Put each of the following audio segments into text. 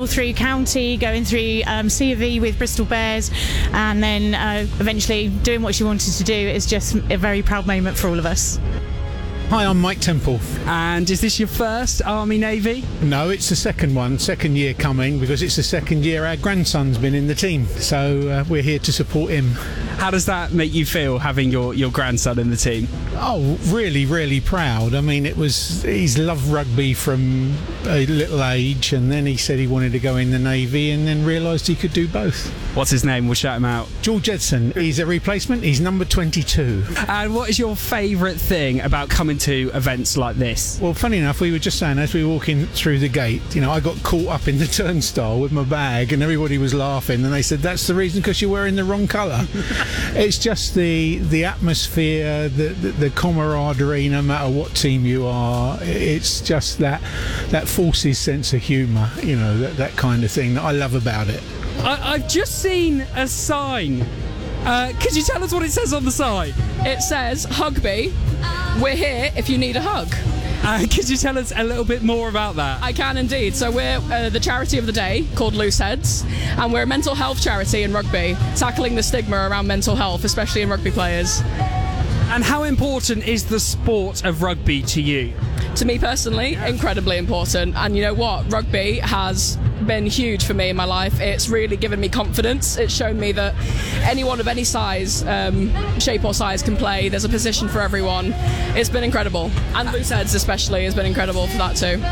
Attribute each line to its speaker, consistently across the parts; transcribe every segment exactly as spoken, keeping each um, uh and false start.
Speaker 1: all through county, going through um, C of E with Bristol Bears, and then uh, eventually doing what she wanted to do is just a very proud moment for all of us.
Speaker 2: Hi, I'm Mike Temple.
Speaker 3: And is this your first Army Navy?
Speaker 2: No, it's the second one, second year coming, because it's the second year our grandson's been in the team. So uh, we're here to support him.
Speaker 3: How does that make you feel, having your, your grandson in the team?
Speaker 2: Oh, really, really proud. I mean, it was he's loved rugby from a little age, and then he said he wanted to go in the Navy, and then realised he could do both.
Speaker 3: What's his name? We'll shout him out.
Speaker 2: George Edson. He's a replacement. He's number twenty-two.
Speaker 3: And what is your favourite thing about coming to events like this?
Speaker 2: Well, funny enough, we were just saying as we were walking through the gate, you know, I got caught up in the turnstile with my bag, and everybody was laughing, and they said, that's the reason, because you're wearing the wrong colour. It's just the the atmosphere, the, the the camaraderie, no matter what team you are. It's just that that forces sense of humour, you know, that, that kind of thing that I love about it.
Speaker 3: I, I've just seen a sign. Uh, could you tell us what it says on the side?
Speaker 4: It says, Hugby, we're here if you need a hug.
Speaker 3: Uh, could you tell us a little bit more about that?
Speaker 4: I can indeed. So we're uh, the charity of the day, called Loose Heads, and we're a mental health charity in rugby, tackling the stigma around mental health, especially in rugby players.
Speaker 3: And how important is the sport of rugby to you?
Speaker 4: To me personally, incredibly important. And you know what? Rugby has been huge for me in my life. It's really given me confidence. It's shown me that anyone of any size, um, shape or size can play. There's a position for everyone. It's been incredible. And Loose Heads especially has been incredible for that too.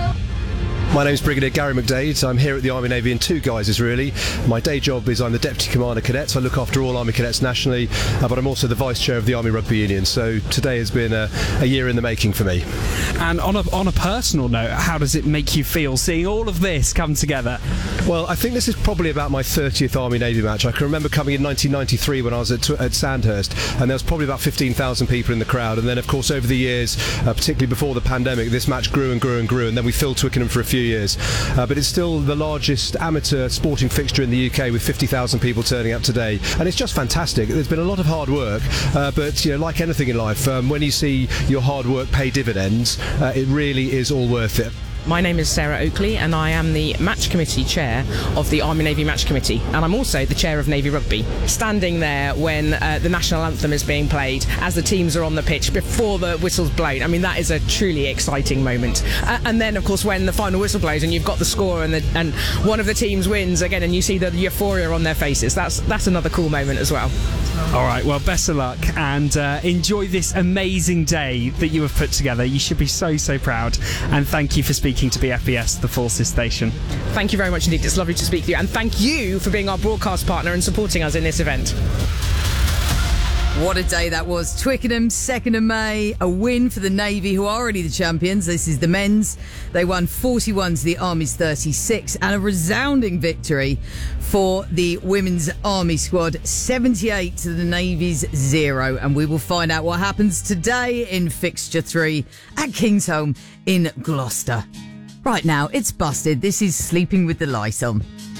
Speaker 5: My name's Brigadier Gary McDade. I'm here at the Army Navy in two guises really. My day job is I'm the Deputy Commander Cadets. I look after all Army Cadets nationally, uh, but I'm also the Vice Chair of the Army Rugby Union. So today has been a, a year in the making for me.
Speaker 3: And on a, on a personal note, how does it make you feel seeing all of this come together?
Speaker 5: Well, I think this is probably about my thirtieth Army Navy match. I can remember coming in nineteen ninety-three when I was at, at Sandhurst, and there was probably about fifteen thousand people in the crowd. And then, of course, over the years, uh, particularly before the pandemic, this match grew and grew and grew, and then we filled Twickenham for a few years. Uh, but it's still the largest amateur sporting fixture in the U K, with fifty thousand people turning up today, and it's just fantastic. There's been a lot of hard work, uh, but you know, like anything in life, um, when you see your hard work pay dividends, uh, it really is all worth it.
Speaker 6: My name is Sarah Oakley, and I am the Match Committee Chair of the Army Navy Match Committee, and I'm also the Chair of Navy Rugby. Standing there when uh, the national anthem is being played, as the teams are on the pitch, before the whistle's blown, I mean, that is a truly exciting moment. Uh, and then, of course, when the final whistle blows and you've got the score and, the, and one of the teams wins again, and you see the euphoria on their faces, that's, that's another cool moment as well.
Speaker 3: All right, well, best of luck, and uh, enjoy this amazing day that you have put together. You should be so, so proud, and thank you for speaking to B F B S, the Forces Station.
Speaker 6: Thank you very much indeed. It's lovely to speak to you, and thank you for being our broadcast partner and supporting us in this event.
Speaker 7: What a day that was. Twickenham, second of May, a win for the Navy, who are already the champions. This is the men's. They won forty-one to the Army's thirty-six, and a resounding victory for the women's Army squad, seventy-eight to the Navy's zero. And we will find out what happens today in fixture three at Kingsholm in Gloucester. Right now, it's Busted. This is Sleeping with the Light On.